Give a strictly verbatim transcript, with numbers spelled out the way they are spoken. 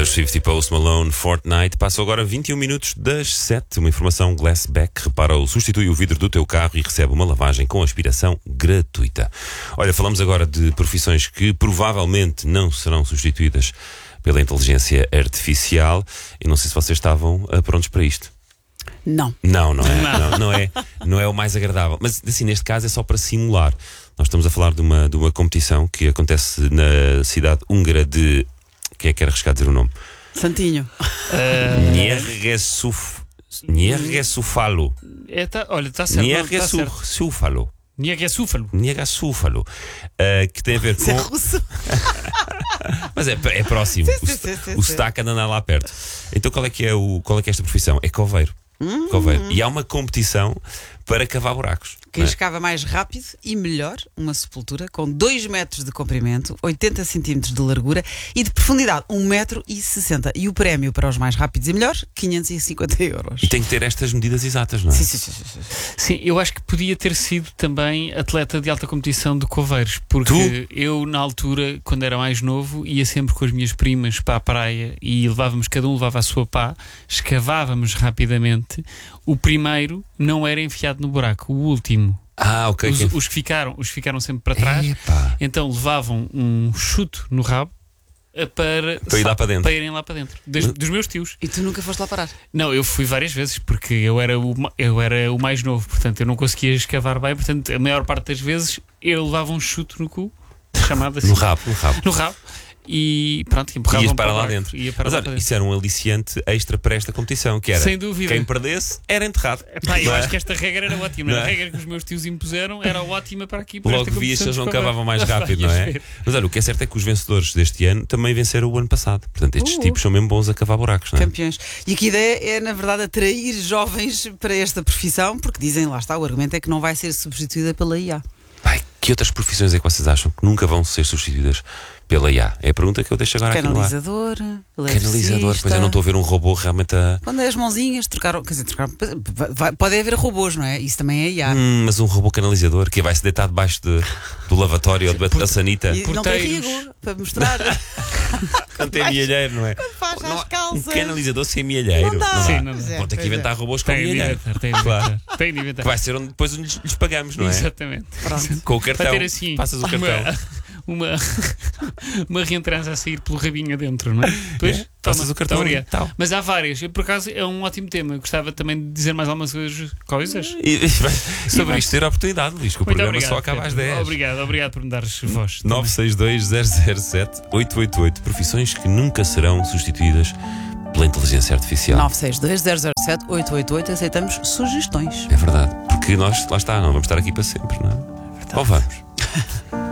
Taylor Swift e Post Malone, Fortnite. Passam agora vinte e um minutos das sete. Uma informação Glassback. Repara-o, substitui o vidro do teu carro e recebe uma lavagem com aspiração gratuita. Olha, falamos agora de profissões que provavelmente não serão substituídas pela inteligência artificial. E não sei se vocês estavam uh, prontos para isto. Não. Não, não é. Não, não é, não é o mais agradável. Mas assim, neste caso é só para simular. Nós estamos a falar de uma, de uma competição que acontece na cidade húngara de... Quem é que quer arriscar dizer o nome? Santinho. Uh... Nyergesúfalo. É, tá, olha, está certo. Nyergesúfalo. Nyergesúfalo. Nyergesúfalo. Uh, que tem a ver com... É russo. Mas é, é próximo. Sim, sim, sim, sim, o sotaque anda lá perto. Então qual é que é, o, qual é, que é esta profissão? É coveiro. Hum, coveiro. E há uma competição para cavar buracos. Quem é? escava mais rápido e melhor uma sepultura com dois metros de comprimento, oitenta centímetros de largura e de profundidade um metro e sessenta. E o prémio para os mais rápidos e melhores, quinhentos e cinquenta euros. E tem que ter estas medidas exatas, não é? Sim, sim, sim, sim, sim. Sim, eu acho que podia ter sido também atleta de alta competição de coveiros, porque tu? eu, na altura, quando era mais novo, ia sempre com as minhas primas para a praia e levávamos, cada um levava a sua pá, escavávamos rapidamente. O primeiro não era enfiado no buraco, o último. Ah, ok. Os, que... os, que ficaram, os que ficaram sempre para trás, Epa. Então levavam um chute no rabo para, para ir lá para dentro. Para irem lá para dentro. Dos, dos meus tios. E tu nunca foste lá parar? Não, eu fui várias vezes porque eu era, o, eu era o mais novo, portanto eu não conseguia escavar bem, portanto a maior parte das vezes eu levava um chute no cu, chamado assim. No rabo, no rabo. No rabo. E pronto, empurravam Ias para, para lá barco, dentro. Ia para Mas lá olha, para isso era um aliciante extra para esta competição, que era, sem dúvida, quem perdesse era enterrado. Epá, eu não acho é? que esta regra era ótima. Não A é? regra que os meus tios impuseram era ótima para aqui. Para Logo esta vias se eles não competição de cavavam mais escovar. rápido, não é? Ver. Mas olha, o que é certo é que os vencedores deste ano também venceram o ano passado. Portanto, estes Uh. tipos são mesmo bons a cavar buracos, não é? Campeões. E que a ideia é, na verdade, atrair jovens para esta profissão, porque dizem, lá está, o argumento é que não vai ser substituída pela I A. Ai, que outras profissões é que vocês acham que nunca vão ser substituídas pela I A? É a pergunta que eu deixo agora aqui no ar. Canalizador, Canalizador, pois eu não estou a ver um robô realmente a... Quando é as mãozinhas, trocaram, quer dizer, trocaram, vai, pode haver robôs, não é? Isso também é I A. Hum, mas um robô canalizador que vai se deitar debaixo de, do lavatório ou da sanita. E não tem Porteiros. rigo para mostrar. Quando tem mielheiro, não é? Quando faz Não, as calças. um canalizador sem mielheiro. Não dá. Sim, não dá. Pois é, Vão ter que pois é. inventar robôs com Tem de mielheiro. inventar, tem de Claro. inventar. Tem de inventar. Vai ser onde depois lhes, lhes pagamos, não é? Exatamente. Pronto. Com o cartão. Para ter assim Passas o uma, cartão. uma, uma reentrança a sair pelo rabinho adentro, não é? Depois É, passas o cartão. obrigado. Tal. Mas há várias. Eu, por acaso, é um ótimo tema. Eu gostava também de dizer mais algumas coisas. E, e, vai- e Sobre vais isto. ter a oportunidade, Luís, que o Muito programa obrigado, só acaba às Pedro. dez. Obrigado, obrigado por me dares voz. nove seis dois zero zero sete oito oito oito. Profissões que nunca serão substituídas pela inteligência artificial. nove seis dois zero zero sete oito oito oito. Aceitamos sugestões. É verdade. Porque nós, lá está, não vamos estar aqui para sempre, não é? Ou vamos?